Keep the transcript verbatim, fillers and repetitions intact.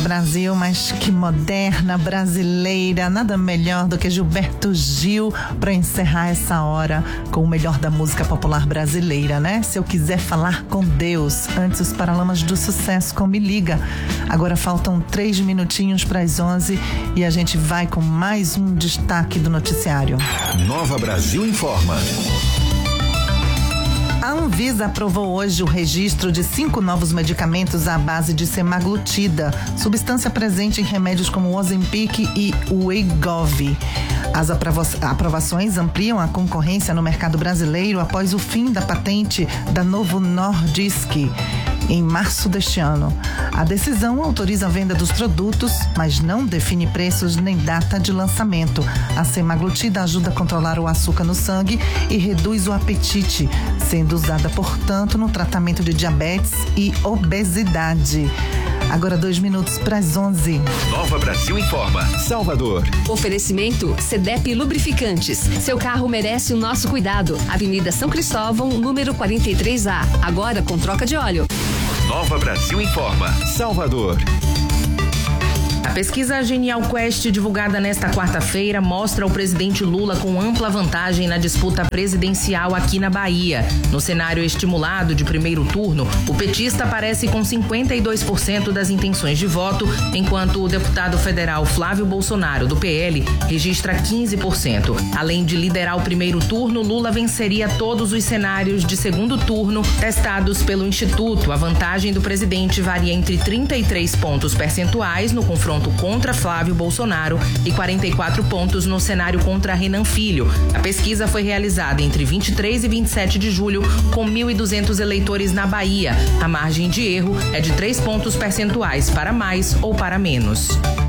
Brasil, mas que moderna, brasileira, nada melhor do que Gilberto Gil para encerrar essa hora com o melhor da música popular brasileira, né? Se eu quiser falar com Deus, antes os Paralamas do Sucesso com Me Liga. Agora faltam três minutinhos para as onze e a gente vai com mais um destaque do noticiário. Nova Brasil informa. A Anvisa aprovou hoje o registro de cinco novos medicamentos à base de semaglutida, substância presente em remédios como o Ozempic e o Wegovy. As aprovações ampliam a concorrência no mercado brasileiro após o fim da patente da Novo Nordisk em março deste ano. A decisão autoriza a venda dos produtos, mas não define preços nem data de lançamento. A semaglutida ajuda a controlar o açúcar no sangue e reduz o apetite, sendo usada, portanto, no tratamento de diabetes e obesidade. Agora dois minutos para as onze. Nova Brasil informa. Salvador. Oferecimento Cedep Lubrificantes. Seu carro merece o nosso cuidado. Avenida São Cristóvão, número quarenta e três A. Agora com troca de óleo. Nova Brasil informa. Salvador. A pesquisa Genial Quest, divulgada nesta quarta-feira, mostra o presidente Lula com ampla vantagem na disputa presidencial aqui na Bahia. No cenário estimulado de primeiro turno, o petista aparece com cinquenta e dois por cento das intenções de voto, enquanto o deputado federal Flávio Bolsonaro, do P L, registra quinze por cento. Além de liderar o primeiro turno, Lula venceria todos os cenários de segundo turno testados pelo Instituto. A vantagem do presidente varia entre trinta e três pontos percentuais no confronto contra Flávio Bolsonaro e quarenta e quatro pontos no cenário contra Renan Filho. A pesquisa foi realizada entre vinte e três e vinte e sete de julho com mil e duzentos eleitores na Bahia. A margem de erro é de três pontos percentuais para mais ou para menos.